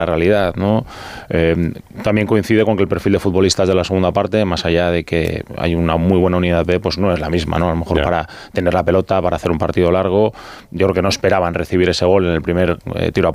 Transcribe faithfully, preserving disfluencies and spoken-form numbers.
la realidad, ¿no? Eh, también coincide con que el perfil de futbolistas de la segunda parte, más allá de que hay una muy buena unidad B, pues no es la misma, ¿no? A lo mejor yeah. para tener la pelota, para hacer un partido largo, yo creo que no esperaban recibir ese gol en el primer eh, tiro a